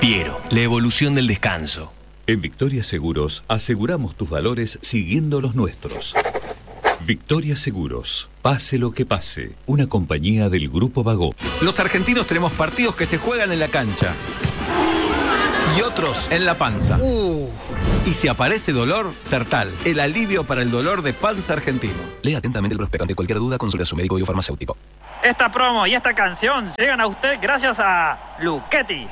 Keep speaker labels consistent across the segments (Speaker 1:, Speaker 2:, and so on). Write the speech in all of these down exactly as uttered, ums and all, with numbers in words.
Speaker 1: Piero, la evolución del descanso.
Speaker 2: En Victoria Seguros aseguramos tus valores siguiendo los nuestros. Victoria Seguros, pase lo que pase, una compañía del Grupo Bagó.
Speaker 3: Los argentinos tenemos partidos que se juegan en la cancha y otros en la panza. Uh. Y si aparece dolor, Sertal, el alivio para el dolor de panza argentino.
Speaker 4: Lea atentamente el prospecto. Ante cualquier duda, consulte a su médico y o farmacéutico.
Speaker 5: Esta promo y esta canción llegan a usted gracias a Luchetti.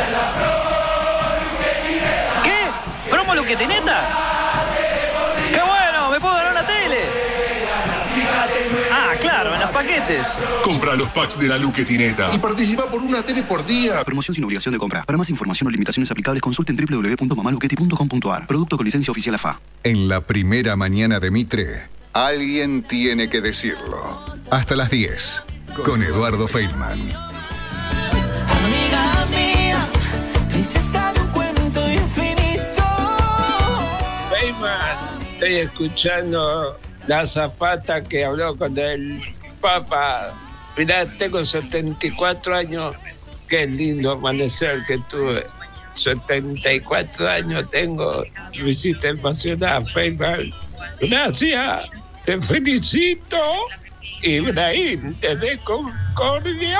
Speaker 5: ¿Qué? ¿Promo Luchetineta? ¡Qué bueno! ¡Me puedo ganar una tele! Ah, claro, en los paquetes.
Speaker 6: Compra los packs de la Luchetineta y participa por una tele por día.
Speaker 7: Promoción sin obligación de compra. Para más información o limitaciones aplicables, consulten doble u doble u doble u punto mamaluchetti punto com punto a r. Producto con licencia oficial A F A.
Speaker 8: En la primera mañana de Mitre, alguien tiene que decirlo. Hasta las diez, con Eduardo Feynman.
Speaker 9: Amiga mía, princesa de un cuento infinito.
Speaker 10: Feynman, estoy escuchando la azafata que habló con el Papa. Mirá, tengo setenta y cuatro años. Qué lindo amanecer que tuve. setenta y cuatro años tengo. Me hiciste emocionar, Feynman. Gracias. Te felicito. Ibrahim, desde Concordia.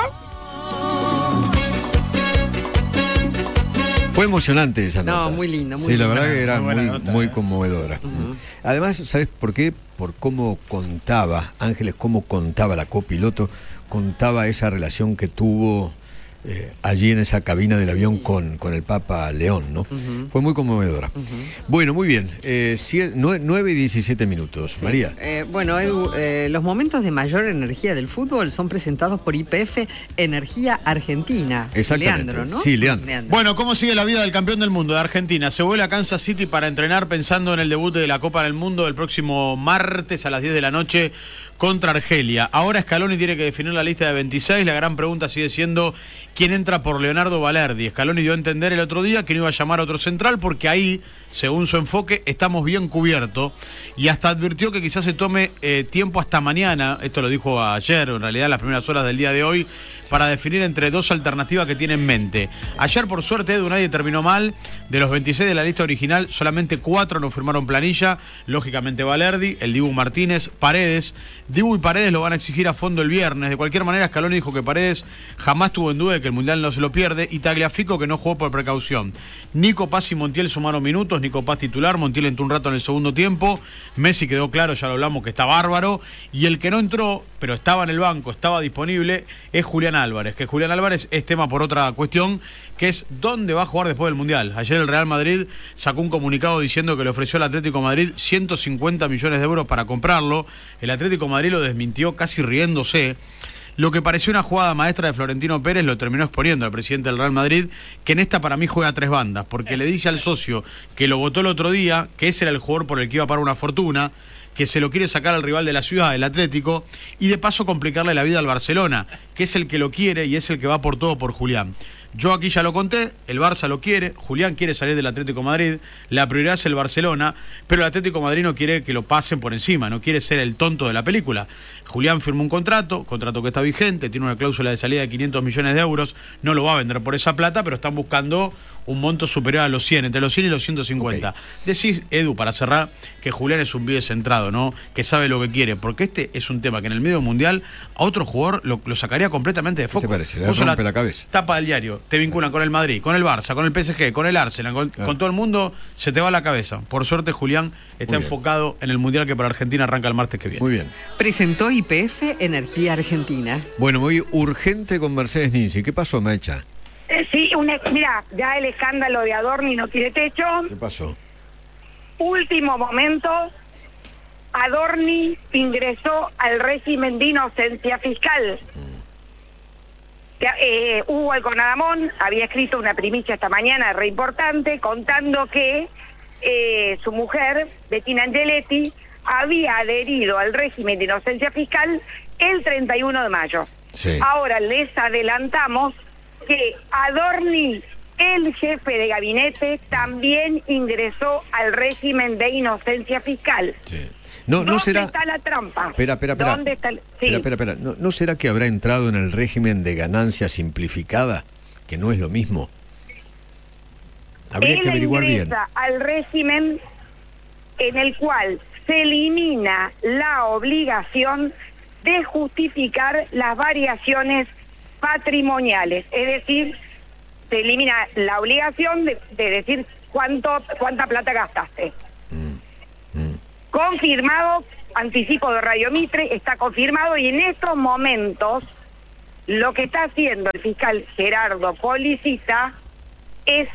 Speaker 11: Fue emocionante esa nota.
Speaker 12: No, muy lindo, muy
Speaker 11: Sí, la
Speaker 12: lindo.
Speaker 11: verdad que era
Speaker 12: Muy
Speaker 11: muy,
Speaker 12: buena nota,
Speaker 11: muy
Speaker 12: eh.
Speaker 11: conmovedora.
Speaker 12: Uh-huh.
Speaker 11: Además, ¿sabes por qué? Por cómo contaba, Ángeles, cómo contaba la copiloto, contaba esa relación que tuvo eh, allí en esa cabina del avión con, con el Papa León, ¿no? Uh-huh. Fue muy conmovedora. Uh-huh. Bueno, muy bien. Eh, nueve y diecisiete minutos. Sí. María.
Speaker 12: Eh, bueno, Edu, eh, los momentos de mayor energía del fútbol son presentados por Y P F Energía Argentina.
Speaker 11: Exactamente.
Speaker 12: Leandro, ¿no?
Speaker 11: Sí, Leandro.
Speaker 12: Leandro.
Speaker 13: Bueno, ¿cómo sigue la vida del campeón del mundo de Argentina? Se vuela a Kansas City para entrenar pensando en el debut de la Copa del Mundo el próximo martes a las diez de la noche contra Argelia. Ahora Scaloni tiene que definir la lista de veintiséis. La gran pregunta sigue siendo quién entra por Leonardo Balerdi. Scaloni dio a entender el otro día que no iba a llamar a otro central porque ahí, según su enfoque, estamos bien cubiertos. Y hasta advirtió que quizás se tome eh, tiempo hasta mañana, esto lo dijo ayer, en realidad en las primeras horas del día de hoy, para definir entre dos alternativas que tiene en mente. Ayer, por suerte, Edu, nadie terminó mal. De los veintiséis de la lista original, solamente cuatro no firmaron planilla. Lógicamente Balerdi, el Dibu Martínez, Paredes. Dibu y Paredes lo van a exigir a fondo el viernes. De cualquier manera, Scaloni dijo que Paredes jamás tuvo en duda de que el Mundial no se lo pierde. Y Tagliafico, que no jugó por precaución. Nico Paz y Montiel sumaron minutos. Nico Paz titular, Montiel entró un rato en el segundo tiempo. Messi quedó claro, ya lo hablamos, que está bárbaro. Y el que no entró, pero estaba en el banco, estaba disponible, es Julián Álvarez. Que Julián Álvarez es tema por otra cuestión, que es dónde va a jugar después del Mundial. Ayer el Real Madrid sacó un comunicado diciendo que le ofreció al Atlético de Madrid ciento cincuenta millones de euros para comprarlo. El Atlético de Madrid lo desmintió casi riéndose. Lo que pareció una jugada maestra de Florentino Pérez lo terminó exponiendo al presidente del Real Madrid, que en esta para mí juega a tres bandas, porque le dice al socio que lo votó el otro día, que ese era el jugador por el que iba a pagar una fortuna, que se lo quiere sacar al rival de la ciudad, el Atlético, y de paso complicarle la vida al Barcelona, que es el que lo quiere y es el que va por todo por Julián. Yo aquí ya lo conté, el Barça lo quiere, Julián quiere salir del Atlético de Madrid, la prioridad es el Barcelona, pero el Atlético de Madrid no quiere que lo pasen por encima, no quiere ser el tonto de la película. Julián firmó un contrato, contrato que está vigente, tiene una cláusula de salida de quinientos millones de euros, no lo va a vender por esa plata, pero están buscando un monto superior a los cien, entre los cien y los ciento cincuenta. Okay. Decís, Edu, para cerrar, que Julián es un pibe centrado, ¿no? Que sabe lo que quiere, porque este es un tema que en el medio mundial a otro jugador lo, lo sacaría completamente de foco.
Speaker 11: ¿Qué te parece? Le rompe la, la cabeza.
Speaker 13: Tapa del diario, te vinculan con el Madrid, con el Barça, con el P S G, con el Arsenal, con, claro. con todo el mundo, se te va la cabeza. Por suerte, Julián está enfocado en el mundial que para Argentina arranca el martes que viene.
Speaker 11: Muy bien.
Speaker 12: Presentó Y P F Energía Argentina.
Speaker 11: Bueno, muy urgente con Mercedes Ninzi. ¿Qué pasó, Mecha?
Speaker 14: Eh, sí, una, mira, ya el escándalo de Adorni no tiene techo.
Speaker 11: ¿Qué pasó?
Speaker 14: Último momento, Adorni ingresó al régimen de inocencia fiscal. Mm. Eh, Hugo Alconadamón había escrito una primicia esta mañana re importante contando que eh, su mujer, Bettina Angeletti, había adherido al régimen de inocencia fiscal el treinta y uno de mayo. Sí. Ahora les adelantamos que Adorni, el jefe de gabinete, también ingresó al régimen de inocencia fiscal.
Speaker 11: Sí. No,
Speaker 14: ¿Dónde
Speaker 11: no será...
Speaker 14: está la trampa?
Speaker 11: Espera, espera, espera.
Speaker 14: ¿Dónde está el... sí.
Speaker 11: Espera, espera, espera. ¿No, ¿No será que habrá entrado en el régimen de ganancia simplificada? Que no es lo mismo. Habría que averiguar bien.
Speaker 14: Ingresa al régimen en el cual se elimina la obligación de justificar las variaciones patrimoniales, es decir, se elimina la obligación de, de decir cuánto cuánta plata gastaste. Mm, mm. Confirmado, anticipo de Radio Mitre, está confirmado, y en estos momentos lo que está haciendo el fiscal Gerardo Policita es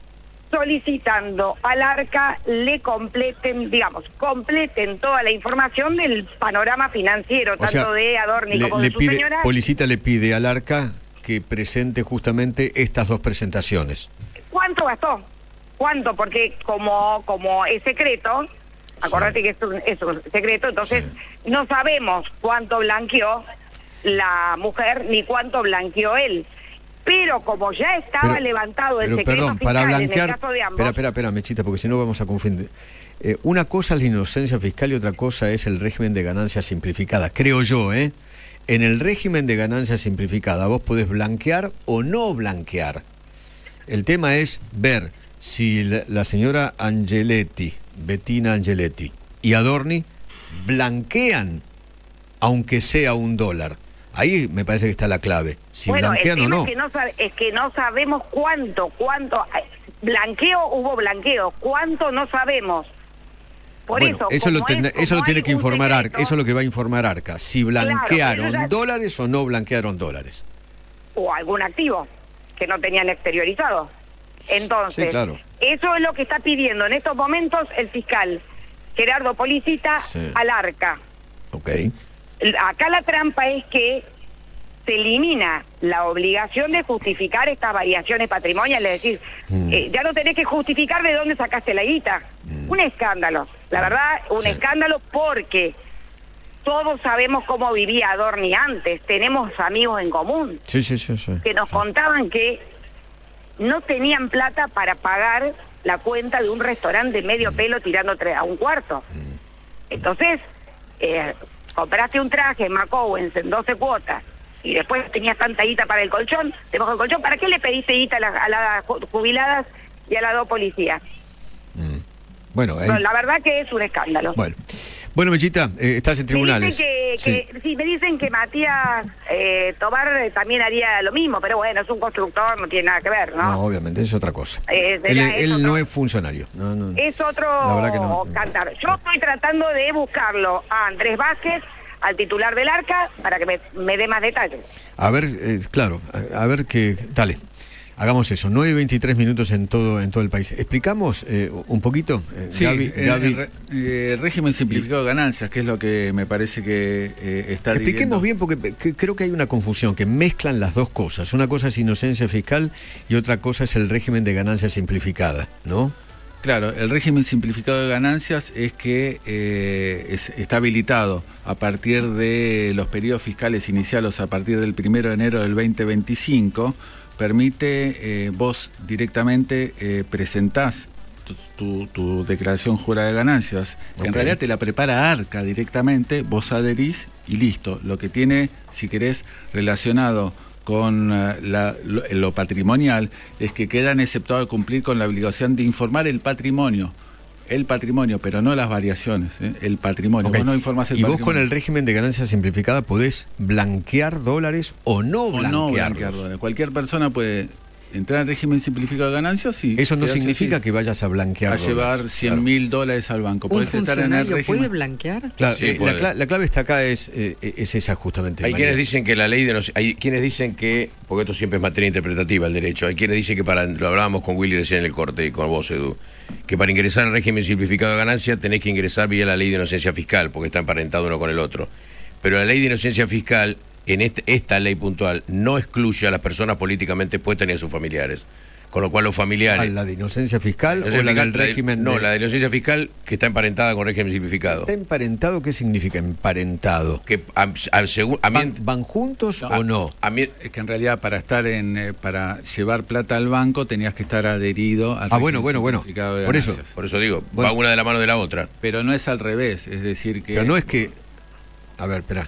Speaker 14: solicitando al ARCA le completen, digamos, completen toda la información del panorama financiero,
Speaker 11: O
Speaker 14: tanto
Speaker 11: sea,
Speaker 14: de Adorni
Speaker 11: le,
Speaker 14: como
Speaker 11: le
Speaker 14: de su
Speaker 11: pide,
Speaker 14: señora.
Speaker 11: Policita le pide al ARCA que presente justamente estas dos presentaciones.
Speaker 14: ¿Cuánto gastó? ¿Cuánto? Porque como como es secreto, acordate sí. que es un, es un secreto, entonces sí. no sabemos cuánto blanqueó la mujer ni cuánto blanqueó él. Pero como ya estaba
Speaker 11: pero,
Speaker 14: levantado el
Speaker 11: pero,
Speaker 14: secreto
Speaker 11: perdón,
Speaker 14: fiscal
Speaker 11: para blanquear,
Speaker 14: en el caso de ambos...
Speaker 11: Espera, espera, espera, Mechita, porque si no vamos a confundir. Eh, una cosa es la inocencia fiscal y otra cosa es el régimen de ganancia simplificada, creo yo, ¿eh? En el régimen de ganancia simplificada vos podés blanquear o no blanquear. El tema es ver si la, la señora Angeletti, Bettina Angeletti y Adorni blanquean, aunque sea un dólar. Ahí me parece que está la clave. Si
Speaker 14: bueno,
Speaker 11: blanquean o no.
Speaker 14: Es que no, sabe, es que no sabemos cuánto, cuánto. Blanqueo, hubo blanqueo. ¿Cuánto? No sabemos. Por
Speaker 11: bueno,
Speaker 14: eso,
Speaker 11: eso lo,
Speaker 14: como
Speaker 11: tendrá,
Speaker 14: es,
Speaker 11: eso lo
Speaker 14: como
Speaker 11: tiene
Speaker 14: hay
Speaker 11: que
Speaker 14: un
Speaker 11: informar
Speaker 14: secreto,
Speaker 11: ARCA. Eso es lo que va a informar ARCA. Si blanquearon
Speaker 14: Claro, ya-
Speaker 11: dólares o no blanquearon dólares.
Speaker 14: o algún activo que no tenían exteriorizado. Entonces,
Speaker 11: Sí, claro.
Speaker 14: eso es lo que está pidiendo en estos momentos el fiscal Gerardo Policita
Speaker 11: Sí.
Speaker 14: al ARCA.
Speaker 11: Ok.
Speaker 14: Acá la trampa es que se elimina la obligación de justificar estas variaciones patrimoniales, es decir,
Speaker 11: Mm.
Speaker 14: eh, ya no tenés que justificar de dónde sacaste la guita.
Speaker 11: Mm.
Speaker 14: Un escándalo, la verdad, un
Speaker 11: Sí.
Speaker 14: escándalo, porque todos sabemos cómo vivía Adorni antes, tenemos amigos en común
Speaker 11: Sí, sí, sí. sí.
Speaker 14: que nos contaban que no tenían plata para pagar la cuenta de un restaurante de medio pelo tirando tre- a un cuarto. Entonces, eh, compraste un traje en McOwens en doce cuotas y después tenías tanta guita para el colchón, te bajo el colchón, ¿para qué le pediste guita a, la- a las ju- jubiladas y a las dos policías?
Speaker 11: Bueno, ahí-
Speaker 14: No, la verdad que es un escándalo.
Speaker 11: bueno. Bueno, Mechita, eh, estás en
Speaker 14: Me
Speaker 11: tribunales.
Speaker 14: dicen que,
Speaker 11: Sí.
Speaker 14: que- sí, me dicen que Matías eh, Tobar eh, también haría lo mismo, pero bueno, es un constructor, no tiene nada que ver, ¿no?
Speaker 11: No, obviamente, es otra cosa.
Speaker 14: Eh,
Speaker 11: él
Speaker 14: será- es
Speaker 11: él
Speaker 14: otro-
Speaker 11: no es funcionario. No, no.
Speaker 14: Es otro
Speaker 11: La verdad que no.
Speaker 14: cantar. Yo estoy tratando de buscarlo a Andrés Vázquez, al titular del ARCA, para que me, me dé más detalles.
Speaker 11: A ver, eh, claro, a, a ver que... Dale, hagamos eso. nueve y veintitrés minutos en todo en todo el país. ¿Explicamos eh, un poquito? Eh,
Speaker 15: Sí,
Speaker 11: Gaby,
Speaker 15: el,
Speaker 11: Gaby,
Speaker 15: el re- eh, régimen simplificado de ganancias, que es lo que me parece que eh, está
Speaker 11: expliquemos
Speaker 15: dividiendo.
Speaker 11: bien porque que- creo que hay una confusión, que mezclan las dos cosas. Una cosa es inocencia fiscal y otra cosa es el régimen de ganancia simplificada, ¿no?
Speaker 15: Claro, el régimen simplificado de ganancias es que eh, es- está habilitado a partir de los periodos fiscales iniciados a partir del primero de enero del veinte veinticinco, permite, eh, vos directamente eh, presentás tu, tu- tu declaración jurada de ganancias, que
Speaker 11: Ok.
Speaker 15: en realidad te la prepara ARCA directamente, vos adherís y listo. Lo que tiene, si querés, relacionado con eh, la- lo, lo patrimonial, es que quedan exceptuados de cumplir con la obligación de informar el patrimonio. El patrimonio, pero no las variaciones, ¿eh? El patrimonio.
Speaker 11: Ok.
Speaker 15: Vos no informás el
Speaker 11: y vos
Speaker 15: patrimonio.
Speaker 11: con el régimen de ganancia simplificada podés blanquear dólares o no
Speaker 15: O
Speaker 11: blanquearlos.
Speaker 15: no blanquear dólares. Cualquier persona puede entrar en régimen simplificado de ganancias y
Speaker 11: Eso no
Speaker 15: quedarse
Speaker 11: significa
Speaker 15: así,
Speaker 11: que vayas a blanquear
Speaker 15: a
Speaker 11: dólares.
Speaker 15: llevar cien mil dólares al banco.
Speaker 12: ¿Un
Speaker 15: Podés estar en el
Speaker 12: funcionario
Speaker 15: régimen.
Speaker 12: puede blanquear?
Speaker 11: Claro,
Speaker 16: Sí,
Speaker 11: eh, la,
Speaker 16: puede.
Speaker 11: cla- la clave está acá es, eh, es esa justamente.
Speaker 16: Hay
Speaker 11: María.
Speaker 16: quienes dicen que la ley de los, hay quienes dicen que, porque esto siempre es materia interpretativa el derecho, hay quienes dicen que para, lo hablábamos con Willy recién en el corte y con vos, Edu, que para ingresar al régimen simplificado de ganancia tenés que ingresar vía la ley de inocencia fiscal, porque está emparentado uno con el otro. Pero la ley de inocencia fiscal, en este, esta ley puntual, no excluye a las personas políticamente expuestas ni a sus familiares. Con lo cual los familiares...
Speaker 11: ¿A ¿La de inocencia fiscal
Speaker 16: Inocencia
Speaker 11: o la
Speaker 16: fiscal,
Speaker 11: del
Speaker 16: de-
Speaker 11: régimen?
Speaker 16: no,
Speaker 11: de-
Speaker 16: la de inocencia fiscal que está emparentada con régimen simplificado.
Speaker 11: ¿Está emparentado? ¿Qué significa emparentado?
Speaker 16: Que a, a- según- a mí-
Speaker 11: ¿Van, van juntos
Speaker 15: No,
Speaker 11: o no?
Speaker 16: a mí-
Speaker 15: Es que en realidad para estar en eh, para llevar plata al banco tenías que estar adherido al
Speaker 11: Ah, bueno,
Speaker 15: régimen
Speaker 11: bueno, bueno.
Speaker 15: simplificado de
Speaker 11: Por eso.
Speaker 15: ganancias.
Speaker 16: por eso digo,
Speaker 11: Bueno.
Speaker 16: va una de la mano de la otra.
Speaker 15: Pero no es al revés, es decir que
Speaker 11: Pero no es que... A ver, espera.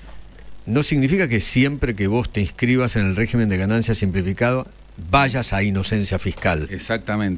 Speaker 11: No significa que siempre que vos te inscribas en el régimen de ganancia simplificado vayas a inocencia fiscal.
Speaker 15: exactamente.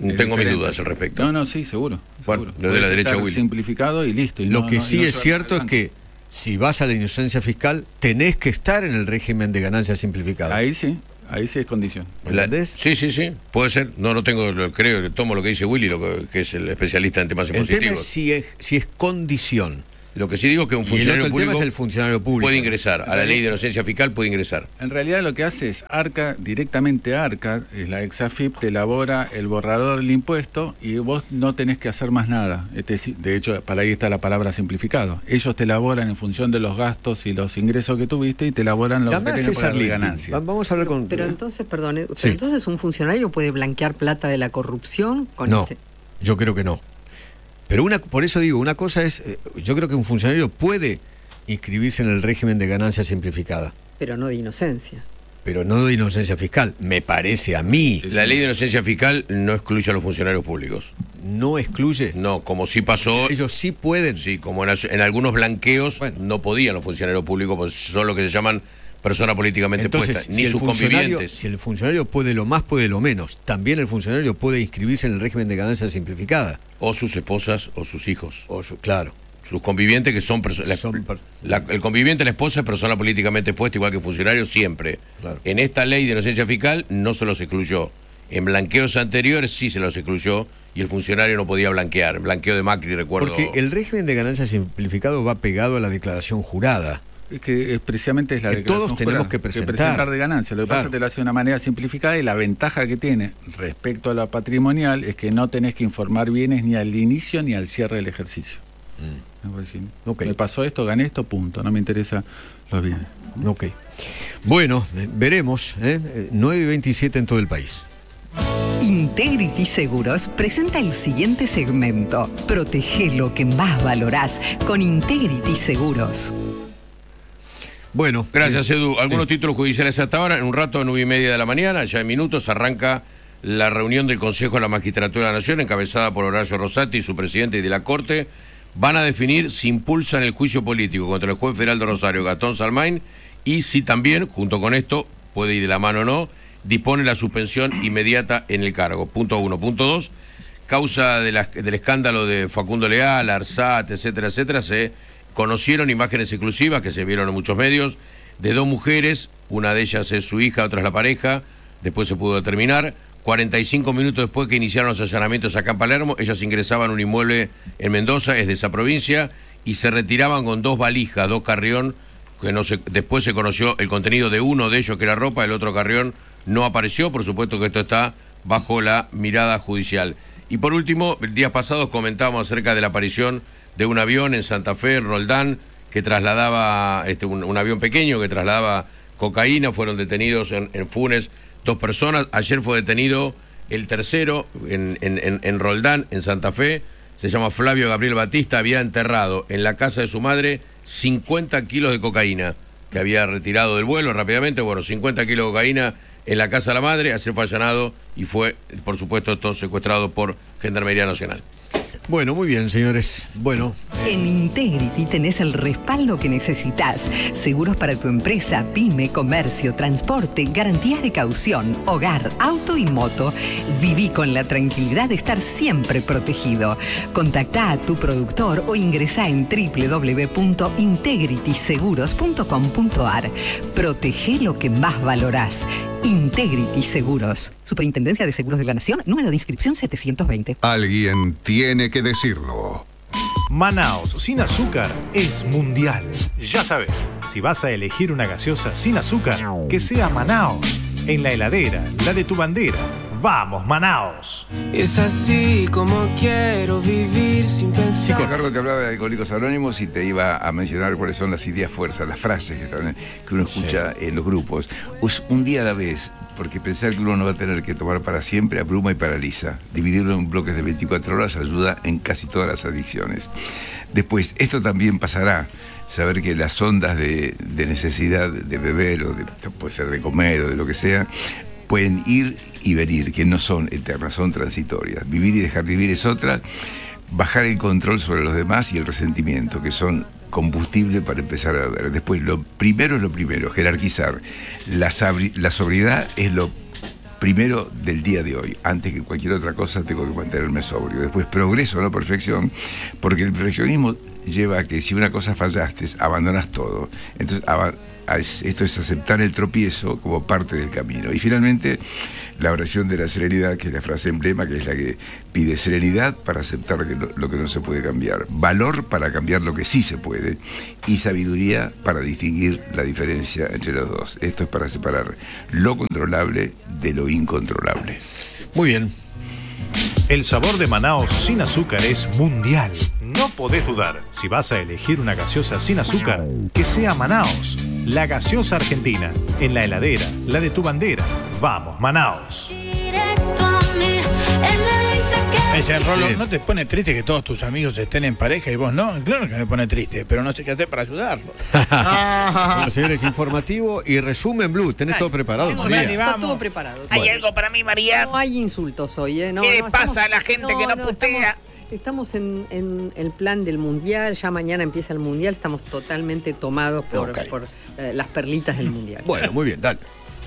Speaker 16: Tengo mis dudas al respecto.
Speaker 15: No, no, sí, seguro.
Speaker 16: Bueno,
Speaker 15: seguro.
Speaker 16: lo de la
Speaker 15: Puede
Speaker 16: derecha,
Speaker 15: estar
Speaker 16: Willy.
Speaker 15: simplificado y listo. Y
Speaker 11: Lo
Speaker 15: no-
Speaker 11: que
Speaker 15: no-
Speaker 11: sí
Speaker 15: y no
Speaker 11: es
Speaker 15: se va
Speaker 11: cierto es
Speaker 15: adelante.
Speaker 11: que si vas a la inocencia fiscal, tenés que estar en el régimen de ganancia simplificado.
Speaker 15: Ahí sí, ahí sí es condición.
Speaker 16: La- sí, sí, sí, puede ser. No, no tengo, lo- creo que tomo lo que dice Willy, lo que, que es el especialista en temas
Speaker 11: El tema
Speaker 16: impositivos.
Speaker 11: es si es, si es condición.
Speaker 16: Lo que sí digo es que un
Speaker 11: Y el
Speaker 16: funcionario
Speaker 11: otro el tema
Speaker 16: público
Speaker 11: es el funcionario público.
Speaker 16: puede ingresar. A la ley de inocencia fiscal puede ingresar.
Speaker 15: En realidad lo que hace es ARCA, directamente ARCA, es la Exafip, te elabora el borrador del impuesto y vos no tenés que hacer más nada. Es decir, de hecho, para ahí está la palabra simplificado. Ellos te elaboran en función de los gastos y los ingresos que tuviste y te elaboran lo
Speaker 11: Llamá
Speaker 15: que
Speaker 11: a
Speaker 15: tenés que
Speaker 11: César
Speaker 15: pagar de
Speaker 11: Lipping.
Speaker 15: ganancia.
Speaker 11: Va- Vamos a hablar con...
Speaker 12: Pero entonces, perdone, pero
Speaker 11: Sí.
Speaker 12: entonces un funcionario puede blanquear plata de la corrupción con
Speaker 11: No,
Speaker 12: este.
Speaker 11: yo creo que no. Pero una, por eso digo, una cosa es, eh, yo creo que un funcionario puede inscribirse en el régimen de ganancia simplificada,
Speaker 12: Pero no de inocencia.
Speaker 11: pero no de inocencia fiscal, me parece a mí.
Speaker 16: La ley de inocencia fiscal no excluye a los funcionarios públicos.
Speaker 11: ¿No excluye?
Speaker 16: No, como sí pasó.
Speaker 11: Ellos sí pueden.
Speaker 16: Sí, como en, as- en algunos blanqueos no podían los funcionarios públicos, pues son lo que se llaman personas políticamente
Speaker 11: Entonces,
Speaker 16: puestas,
Speaker 11: si
Speaker 16: ni
Speaker 11: el
Speaker 16: sus
Speaker 11: funcionario-
Speaker 16: convivientes.
Speaker 11: Si el funcionario puede lo más, puede lo menos. También el funcionario puede inscribirse en el régimen de ganancia simplificada.
Speaker 16: O sus esposas o sus hijos.
Speaker 11: O su, claro.
Speaker 16: Sus convivientes que son personas. El conviviente, la esposa, es persona políticamente expuesta, igual que funcionario, siempre.
Speaker 11: Claro.
Speaker 16: En esta ley de inocencia fiscal no se los excluyó. En blanqueos anteriores sí se los excluyó y el funcionario no podía blanquear. Blanqueo de Macri, recuerdo.
Speaker 11: Porque el régimen de ganancia simplificado va pegado a la declaración jurada.
Speaker 15: Es que eh, precisamente es la
Speaker 11: Que
Speaker 15: declaración
Speaker 11: todos tenemos
Speaker 15: jurada,
Speaker 11: que presentar.
Speaker 15: de ganancia. Lo que pasa
Speaker 11: Claro.
Speaker 15: es que te lo hace de una manera simplificada y la ventaja que tiene respecto a la patrimonial es que no tenés que informar bienes ni al inicio ni al cierre del ejercicio.
Speaker 11: Mm.
Speaker 15: Me puedo decir, Me pasó esto, gané esto, punto. No me interesa los bienes.
Speaker 11: Ok. Bueno, eh, veremos. ¿eh? Eh, nueve y veintisiete en todo el país.
Speaker 17: Integrity Seguros presenta el siguiente segmento. Protege lo que más valorás con Integrity Seguros.
Speaker 11: Bueno.
Speaker 16: Gracias, Edu. Algunos títulos judiciales hasta ahora. En un rato, nueve y media de la mañana, ya en minutos, arranca la reunión del Consejo de la Magistratura de la Nación, encabezada por Horacio Rosati, su presidente, y de la Corte. Van a definir si impulsan el juicio político contra el juez federal de Rosario, Gastón Salmaín, y si también, junto con esto, puede ir de la mano o no, dispone la suspensión inmediata en el cargo. Punto uno. Punto dos, causa de la- del escándalo de Facundo Leal, Arsat, etcétera, etcétera, se conocieron imágenes exclusivas que se vieron en muchos medios de dos mujeres, una de ellas es su hija, otra es la pareja, después se pudo determinar. cuarenta y cinco minutos después que iniciaron los allanamientos acá en Palermo, ellas ingresaban a un inmueble en Mendoza, es de esa provincia, y se retiraban con dos valijas, dos carrión, que no se, después se conoció el contenido de uno de ellos, que era ropa, el otro carrión no apareció. Por supuesto que esto está bajo la mirada judicial. Y por último, el día pasado comentábamos acerca de la aparición de un avión en Santa Fe, en Roldán, que trasladaba, este, un, un avión pequeño que trasladaba cocaína. Fueron detenidos en, en Funes dos personas. Ayer fue detenido el tercero en, en, en, en Roldán, en Santa Fe. Se llama Flavio Gabriel Batista. Había enterrado en la casa de su madre cincuenta kilos de cocaína que había retirado del vuelo rápidamente. Bueno, cincuenta kilos de cocaína en la casa de la madre. Ayer fue allanado y fue, por supuesto, todo secuestrado por Gendarmería Nacional.
Speaker 11: Bueno, muy bien, señores. Bueno.
Speaker 17: En Integrity tenés el respaldo que necesitas. Seguros para tu empresa, pyme, comercio, transporte, garantías de caución, hogar, auto y moto. Viví con la tranquilidad de estar siempre protegido. Contactá a tu productor o ingresá en doble u doble u doble u punto integrity seguros punto com punto a r. Protege lo que más valorás. Integrity Seguros. Superintendencia de Seguros de la Nación, número de inscripción setecientos veinte.
Speaker 8: Alguien tiene que decirlo.
Speaker 18: Manaos sin azúcar es mundial. Ya sabes, si vas a elegir una gaseosa sin azúcar, que sea Manaos. En la heladera, la de tu bandera. ¡Vamos, Manaos!
Speaker 9: Es así como quiero vivir sin pensar.
Speaker 19: Chico, Carlos te hablaba de Alcohólicos Anónimos y te iba a mencionar cuáles son las ideas fuerzas, las frases que, están, que uno escucha sí. en los grupos. Us, un día a la vez, porque pensar que uno no va a tener que tomar para siempre abruma y paraliza. Dividirlo en bloques de veinticuatro horas ayuda en casi todas las adicciones. Después, esto también pasará. Saber que las ondas de, de necesidad de beber, o de, puede ser de comer o de lo que sea, pueden ir y venir, que no son eternas, son transitorias. Vivir y dejar vivir es otra. Bajar el control sobre los demás y el resentimiento, que son combustible para empezar a ver. Después, lo primero es lo primero, jerarquizar. La, sabri- la sobriedad es lo primero del día de hoy. Antes que cualquier otra cosa tengo que mantenerme sobrio. Después progreso, no perfección, porque el perfeccionismo lleva a que si una cosa fallaste, abandonas todo. Entonces, ab- esto es aceptar el tropiezo como parte del camino. Y finalmente, la oración de la serenidad, que es la frase emblema, que es la que pide serenidad para aceptar lo que no, lo que no se puede cambiar, valor para cambiar lo que sí se puede, y sabiduría para distinguir la diferencia entre los dos. Esto es para separar lo controlable de lo incontrolable.
Speaker 11: Muy bien.
Speaker 18: El sabor de Manaos sin azúcar es mundial. No podés dudar, si vas a elegir una gaseosa sin azúcar, que sea Manaos, la gaseosa argentina, en la heladera, la de tu bandera. Vamos, Manaos.
Speaker 20: Me dice, Rolo,
Speaker 11: Sí.
Speaker 20: ¿no te pone triste que todos tus amigos estén en pareja y vos no? Claro que me pone triste, pero no sé qué hacer para ayudarlos.
Speaker 11: Bueno, señores, informativo y resumen Blue. ¿Tenés todo preparado,
Speaker 12: Tengo
Speaker 11: María?
Speaker 12: todo, está todo preparado.
Speaker 20: ¿Hay
Speaker 12: Bueno.
Speaker 20: algo para mí, María?
Speaker 12: No hay insultos hoy, ¿eh? No,
Speaker 20: ¿Qué le
Speaker 12: no,
Speaker 20: pasa
Speaker 12: estamos-
Speaker 20: a la gente que no putea?
Speaker 12: Estamos, estamos en, en el plan del Mundial, ya mañana empieza el Mundial, estamos totalmente tomados por,
Speaker 11: Ok.
Speaker 12: por eh, las perlitas del Mundial.
Speaker 11: Bueno, muy bien, dale.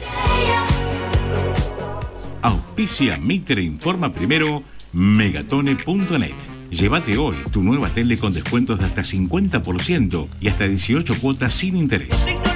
Speaker 21: Auspicia Mitre Informa Primero, megatone punto net. Llévate hoy tu nueva tele con descuentos de hasta cincuenta por ciento y hasta dieciocho cuotas sin interés.